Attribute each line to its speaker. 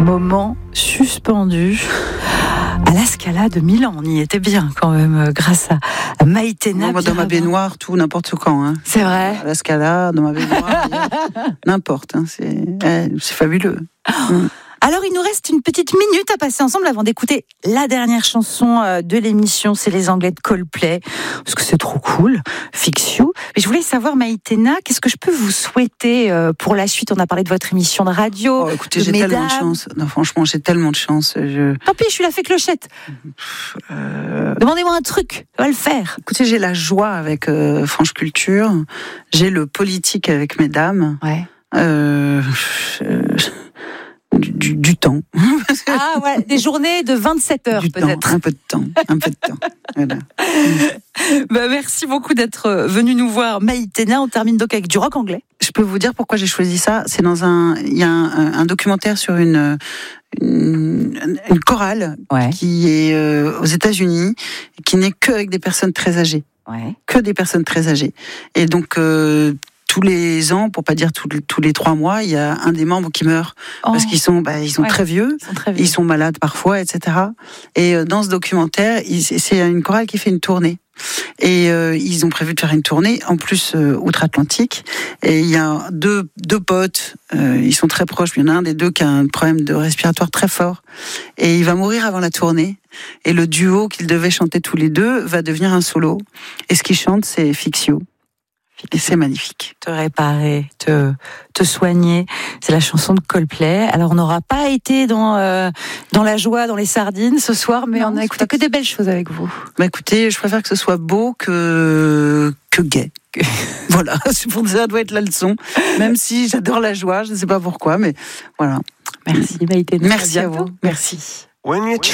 Speaker 1: moment suspendu à la Scala de Milan. On y était bien quand même, grâce à Maïtena.
Speaker 2: Moi, dans ma baignoire, tout, n'importe quand. Hein.
Speaker 1: C'est vrai.
Speaker 2: À la Scala, dans ma baignoire, n'importe. Hein, c'est fabuleux.
Speaker 1: Alors, il nous reste une petite minute à passer ensemble avant d'écouter la dernière chanson de l'émission. C'est les Anglais de Coldplay, parce que c'est trop cool, Fix You. Mais je voulais savoir, Maïtena, qu'est-ce que je peux vous souhaiter pour la suite? On a parlé de votre émission de radio.
Speaker 2: Oh, écoutez, j'ai tellement de chance. Non, franchement, j'ai tellement de chance.
Speaker 1: Tant pis, je suis la fée clochette. Demandez-moi un truc, on va le faire.
Speaker 2: Écoutez, j'ai la joie avec France Culture. J'ai le politique avec mesdames.
Speaker 1: Ouais.
Speaker 2: Du temps.
Speaker 1: Ah ouais, des journées de 27 heures
Speaker 2: du
Speaker 1: peut-être.
Speaker 2: Temps, un peu de temps. Voilà.
Speaker 1: Merci beaucoup d'être venu nous voir, Maïtena. On termine donc avec du rock anglais.
Speaker 2: Je peux vous dire pourquoi j'ai choisi ça. C'est il y a un documentaire sur une chorale qui est aux États-Unis, qui n'est qu'avec des personnes très âgées.
Speaker 1: Ouais.
Speaker 2: Que des personnes très âgées. Et donc tous les ans, pour pas dire tous les 3 mois, il y a un des membres qui meurt parce qu'ils sont très vieux, ils sont malades parfois, etc. Et dans ce documentaire, c'est une chorale qui fait une tournée. Et ils ont prévu de faire une tournée, en plus outre-Atlantique. Et il y a deux potes, ils sont très proches. Il y en a un des deux qui a un problème de respiratoire très fort. Et il va mourir avant la tournée. Et le duo qu'ils devaient chanter tous les deux va devenir un solo. Et ce qu'ils chantent, c'est Fix You. Et c'est magnifique.
Speaker 1: Te réparer, te soigner. C'est la chanson de Coldplay. Alors, on n'aura pas été dans la joie, dans les sardines ce soir, mais on a écouté que des belles choses avec vous.
Speaker 2: Bah écoutez, je préfère que ce soit beau que gay. Voilà, ça doit être la leçon. Même si j'adore la joie, je ne sais pas pourquoi, mais voilà.
Speaker 1: Merci Maïtena.
Speaker 2: Merci à vous.
Speaker 1: Merci.